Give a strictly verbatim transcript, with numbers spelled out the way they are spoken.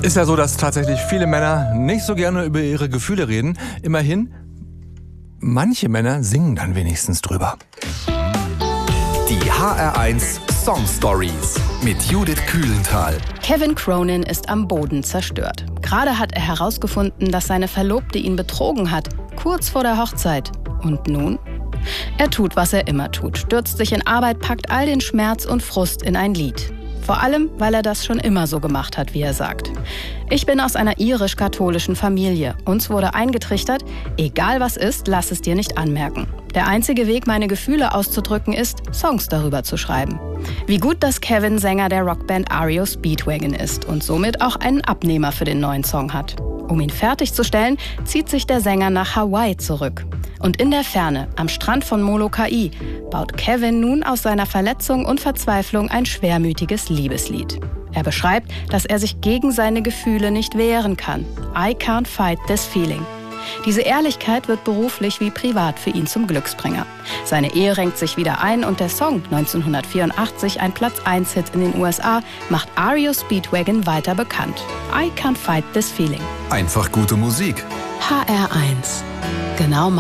Ist ja so, dass tatsächlich viele Männer nicht so gerne über ihre Gefühle reden. Immerhin, manche Männer singen dann wenigstens drüber. Die H R eins Song Stories mit Judith Kühlenthal. Kevin Cronin ist am Boden zerstört. Gerade hat er herausgefunden, dass seine Verlobte ihn betrogen hat, kurz vor der Hochzeit. Und nun? Er tut, was er immer tut, stürzt sich in Arbeit, packt all den Schmerz und Frust in ein Lied. Vor allem, weil er das schon immer so gemacht hat, wie er sagt. Ich bin aus einer irisch-katholischen Familie. Uns wurde eingetrichtert, egal was ist, lass es dir nicht anmerken. Der einzige Weg, meine Gefühle auszudrücken, ist, Songs darüber zu schreiben. Wie gut, dass Kevin Sänger der Rockband R E O Speedwagon ist und somit auch einen Abnehmer für den neuen Song hat. Um ihn fertigzustellen, zieht sich der Sänger nach Hawaii zurück. Und in der Ferne, am Strand von Molokai, baut Kevin nun aus seiner Verletzung und Verzweiflung ein schwermütiges Liebeslied. Er beschreibt, dass er sich gegen seine Gefühle nicht wehren kann. I can't fight this feeling. Diese Ehrlichkeit wird beruflich wie privat für ihn zum Glücksbringer. Seine Ehe renkt sich wieder ein und der Song, neunzehnhundertvierundachtzig ein Platz eins Hit in den U S A, macht R E O Speedwagon weiter bekannt. I can't fight this feeling. Einfach gute Musik. H R eins. Genau